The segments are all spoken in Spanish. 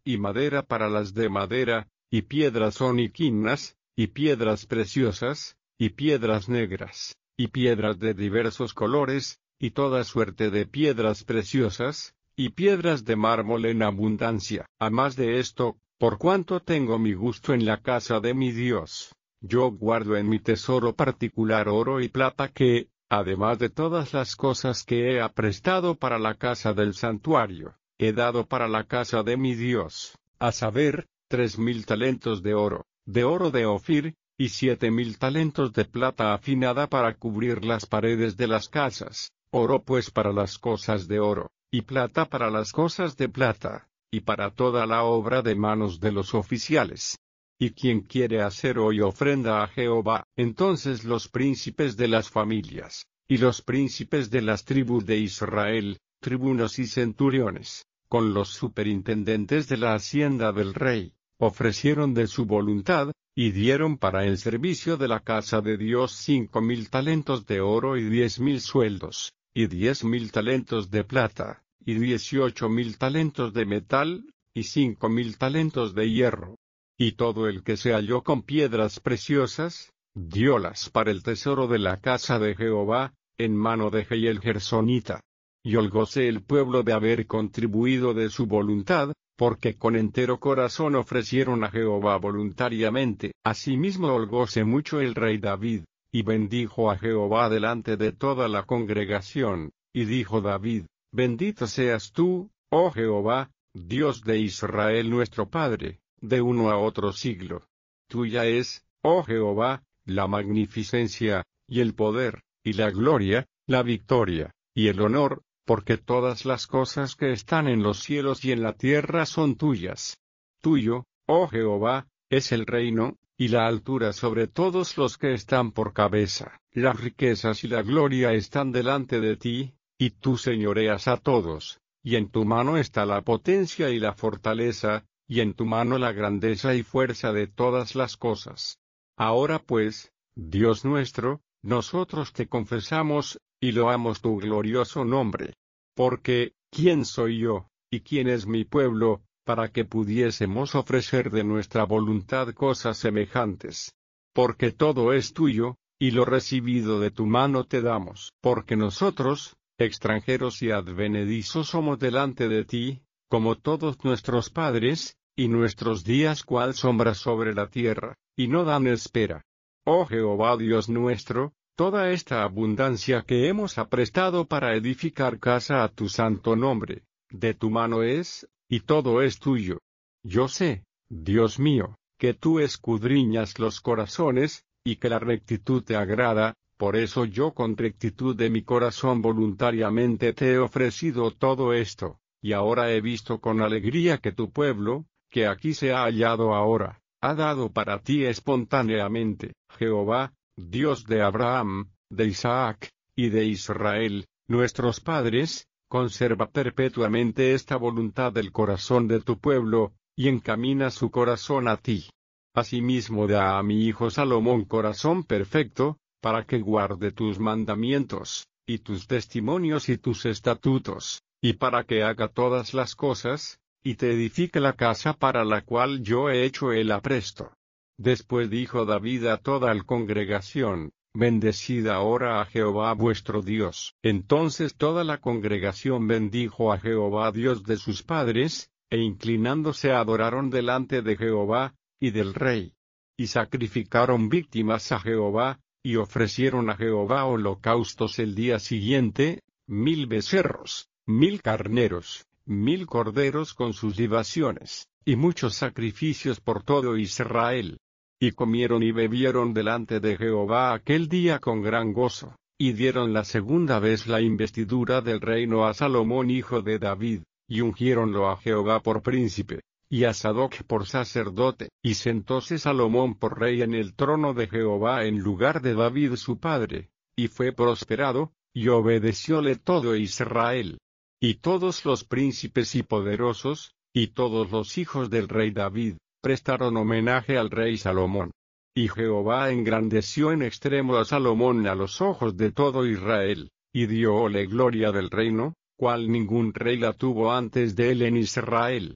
y madera para las de madera, y piedras oniquinas, y piedras preciosas, y piedras negras, y piedras de diversos colores, y toda suerte de piedras preciosas, y piedras de mármol en abundancia. A más de esto, por cuanto tengo mi gusto en la casa de mi Dios, yo guardo en mi tesoro particular oro y plata que, además de todas las cosas que he aprestado para la casa del santuario, he dado para la casa de mi Dios, a saber, 3,000 talentos de oro de Ofir, y 7,000 talentos de plata afinada para cubrir las paredes de las casas, oro pues para las cosas de oro, y plata para las cosas de plata, y para toda la obra de manos de los oficiales. Y quien quiere hacer hoy ofrenda a Jehová, entonces los príncipes de las familias, y los príncipes de las tribus de Israel, tribunos y centuriones, con los superintendentes de la hacienda del rey, ofrecieron de su voluntad, y dieron para el servicio de la casa de Dios 5,000 talentos de oro y 10,000 sueldos, y 10,000 talentos de plata, y 18,000 talentos de metal, y 5,000 talentos de hierro. Y todo el que se halló con piedras preciosas, diólas para el tesoro de la casa de Jehová, en mano de Jehiel Gersonita. Y holgóse el pueblo de haber contribuido de su voluntad, porque con entero corazón ofrecieron a Jehová voluntariamente. Asimismo holgóse mucho el rey David, y bendijo a Jehová delante de toda la congregación, y dijo David: Bendito seas tú, oh Jehová, Dios de Israel nuestro Padre, de uno a otro siglo. Tuya es, oh Jehová, la magnificencia, y el poder, y la gloria, la victoria, y el honor, porque todas las cosas que están en los cielos y en la tierra son tuyas. Tuyo, oh Jehová, es el reino, y la altura sobre todos los que están por cabeza. Las riquezas y la gloria están delante de ti, y tú señoreas a todos, y en tu mano está la potencia y la fortaleza, y en tu mano la grandeza y fuerza de todas las cosas. Ahora pues, Dios nuestro, nosotros te confesamos, y loamos tu glorioso nombre. Porque, ¿quién soy yo, y quién es mi pueblo, para que pudiésemos ofrecer de nuestra voluntad cosas semejantes? Porque todo es tuyo, y lo recibido de tu mano te damos. Porque nosotros, extranjeros y advenedizos somos delante de ti, como todos nuestros padres, y nuestros días cual sombra sobre la tierra, y no dan espera. Oh Jehová Dios nuestro, toda esta abundancia que hemos aprestado para edificar casa a tu santo nombre, de tu mano es, y todo es tuyo. Yo sé, Dios mío, que tú escudriñas los corazones, y que la rectitud te agrada, por eso yo con rectitud de mi corazón voluntariamente te he ofrecido todo esto, y ahora he visto con alegría que tu pueblo, que aquí se ha hallado ahora, ha dado para ti espontáneamente. Jehová, Dios de Abraham, de Isaac, y de Israel, nuestros padres, conserva perpetuamente esta voluntad del corazón de tu pueblo, y encamina su corazón a ti. Asimismo da a mi hijo Salomón corazón perfecto, para que guarde tus mandamientos, y tus testimonios y tus estatutos, y para que haga todas las cosas, y te edifique la casa para la cual yo he hecho el apresto. Después dijo David a toda la congregación: Bendecid ahora a Jehová vuestro Dios. Entonces toda la congregación bendijo a Jehová Dios de sus padres, e inclinándose adoraron delante de Jehová, y del rey. Y sacrificaron víctimas a Jehová, y ofrecieron a Jehová holocaustos el día siguiente, 1,000 becerros, 1,000 carneros, 1,000 corderos con sus libaciones, y muchos sacrificios por todo Israel. Y comieron y bebieron delante de Jehová aquel día con gran gozo, y dieron la segunda vez la investidura del reino a Salomón hijo de David, y ungiéronlo a Jehová por príncipe, y a Sadoc por sacerdote, y sentóse Salomón por rey en el trono de Jehová en lugar de David su padre, y fue prosperado, y obedecióle todo Israel. Y todos los príncipes y poderosos, y todos los hijos del rey David, prestaron homenaje al rey Salomón. Y Jehová engrandeció en extremo a Salomón a los ojos de todo Israel, y dióle gloria del reino, cual ningún rey la tuvo antes de él en Israel.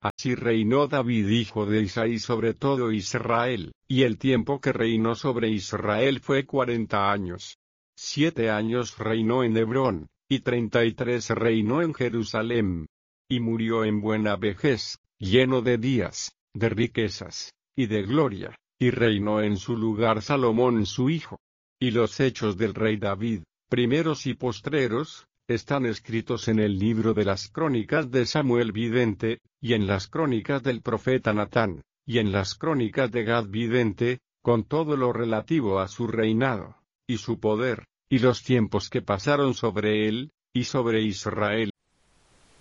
Así reinó David hijo de Isaí sobre todo Israel, y el tiempo que reinó sobre Israel fue 40 años. 7 años reinó en Hebrón, y 33 reinó en Jerusalem. Y murió en buena vejez, lleno de días, de riquezas, y de gloria, y reinó en su lugar Salomón su hijo. Y los hechos del rey David, primeros y postreros, están escritos en el libro de las crónicas de Samuel vidente, y en las crónicas del profeta Natán, y en las crónicas de Gad vidente, con todo lo relativo a su reinado, y su poder, y los tiempos que pasaron sobre él, y sobre Israel,